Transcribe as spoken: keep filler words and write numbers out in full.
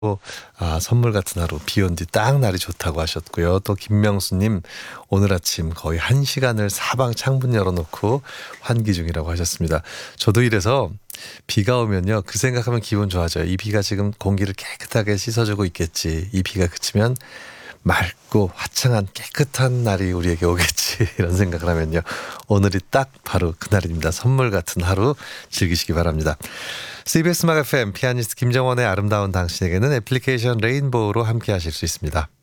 또 아 선물 같은 하루 비 온 뒤 딱 날이 좋다고 하셨고요. 또 김명수 님 오늘 아침 거의 한 시간을 사방 창문 열어 놓고 환기 중이라고 하셨습니다. 저도 이래서 비가 오면요. 그 생각하면 기분 좋아져요. 이 비가 지금 공기를 깨끗하게 씻어 주고 있겠지. 이 비가 그치면 맑고 화창한 깨끗한 날이 우리에게 오겠지. 이런 생각을 하면요. 오늘이 딱 바로 그날입니다. 선물 같은 하루 즐기시기 바랍니다. 씨비에스 음악 에프엠 피아니스트 김정원의 아름다운 당신에게는 애플리케이션 레인보우로 함께 하실 수 있습니다.